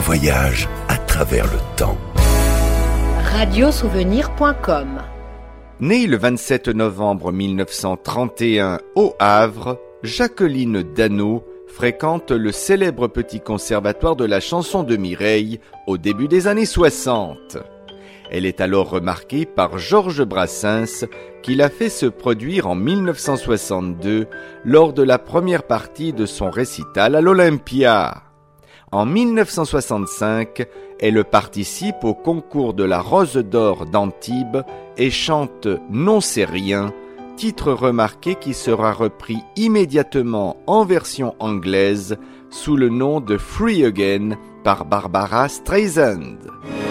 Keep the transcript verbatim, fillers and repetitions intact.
voyage à travers le temps. radio souvenir point com. Née le vingt-sept novembre mille neuf cent trente et un au Havre, Jacqueline Dano fréquente le célèbre petit conservatoire de la chanson de Mireille au début des années soixante. Elle est alors remarquée par Georges Brassens, qui l'a fait se produire en mille neuf cent soixante-deux lors de la première partie de son récital à l'Olympia. En mille neuf cent soixante-cinq, elle participe au concours de la Rose d'Or d'Antibes et chante « Non c'est rien », titre remarqué qui sera repris immédiatement en version anglaise sous le nom de « Free Again » par Barbara Streisand.